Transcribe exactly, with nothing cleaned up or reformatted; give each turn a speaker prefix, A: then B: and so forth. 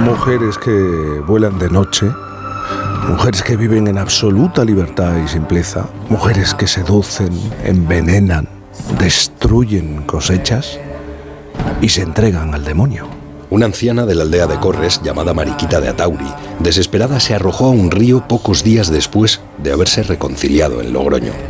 A: Mujeres que vuelan de noche, mujeres que viven en absoluta libertad y simpleza, mujeres que seducen, envenenan, destruyen cosechas y se entregan al demonio.
B: Una anciana de la aldea de Corres, llamada Mariquita de Atauri, desesperada se arrojó a un río pocos días después de haberse reconciliado en Logroño.